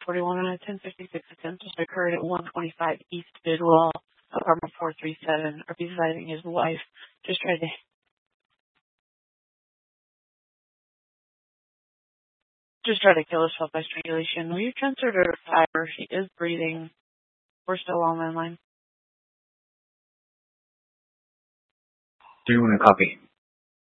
41 on a 1056 attempt just occurred at 125 East Bidwell, apartment 437, representing his wife. Just tried to kill herself by strangulation. We've transferred her to fire. She is breathing. We're still on the line. 3-1 copy.